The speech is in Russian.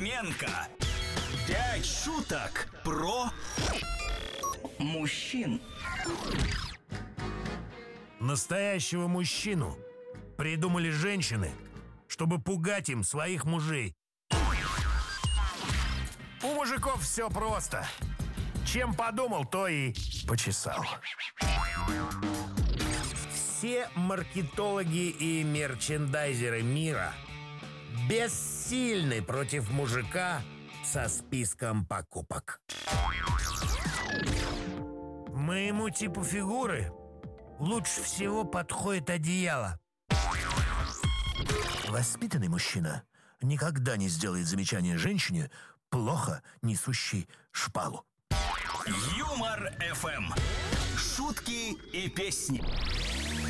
Фоменко. 5 шуток про мужчин. Настоящего мужчину придумали женщины, чтобы пугать им своих мужей. У мужиков все просто. Чем подумал, то и почесал. Все маркетологи и мерчендайзеры мира бессильны против мужика со списком покупок. Моему типу фигуры лучше всего подходит одеяло. Воспитанный мужчина никогда не сделает замечание женщине, плохо несущей шпалу. Юмор ФМ. Шутки и песни.